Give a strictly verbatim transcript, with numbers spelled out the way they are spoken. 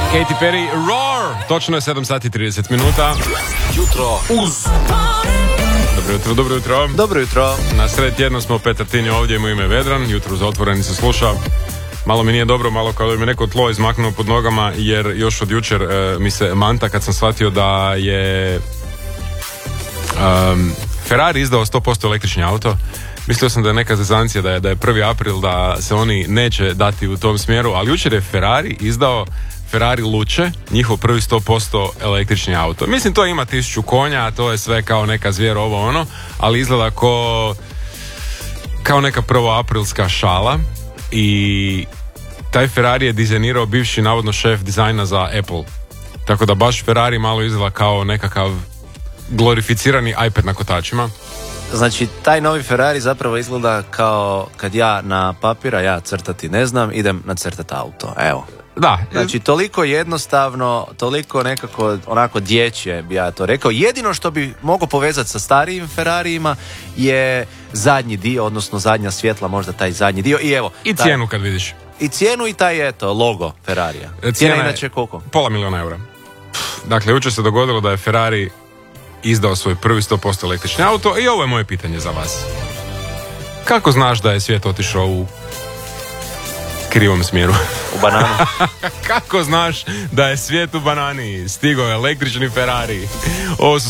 Katy Perry, Roar! Točno je sedam sati i trideset minuta. Jutro uz. Dobro jutro, dobro jutro. Dobro jutro. Na sred tjedno smo u Petartini ovdje, mu ime Vedran. Jutro uz otvoreni se sluša. Malo mi nije dobro, malo kao da mi neko tlo izmaknuo pod nogama, jer još od jučer e, mi se manta kad sam shvatio da je um, Ferrari izdao sto posto električni auto. Mislio sam da je neka zezancija, da je, da je prvi april, da se oni neće dati u tom smjeru, ali jučer je Ferrari izdao Ferrari Luce, njihov prvi sto posto električni auto. Mislim, to ima tisuću konja, to je sve kao neka zvijer, ovo ono, ali izgleda ko, kao neka prvoaprilska šala. I taj Ferrari je dizajnirao bivši navodno šef dizajna za Apple. Tako da baš Ferrari malo izgleda kao nekakav glorificirani iPad na kotačima. Znači, taj novi Ferrari zapravo izgleda kao kad ja na papira, ja crtati ne znam, idem nacrtati auto. Evo. Da. Znači, toliko jednostavno, toliko nekako onako dječje bi ja to rekao. Jedino što bi mogao povezati sa starijim Ferrarijima je zadnji dio, odnosno zadnja svjetla, možda taj zadnji dio. I evo. I cijenu kad vidiš. I cijenu i taj, eto, logo Ferrarija. Cijena, Cijena inače koliko? Pola milijuna eura. Dakle, jučer se dogodilo da je Ferrari izdao svoj prvi sto posto električni auto i ovo je moje pitanje za vas. Kako znaš da je svijet otišao u krivom smjeru? U bananu. Kako znaš da je svijet u banani? Stigao je električni Ferrari. Ovo su